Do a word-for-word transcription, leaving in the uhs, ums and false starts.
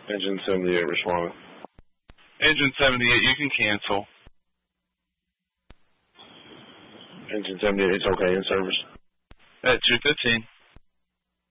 Engine seventy-eight responding. Engine seventy-eight, you can cancel. Engine seventy-eight, it's okay in service. At two fifteen.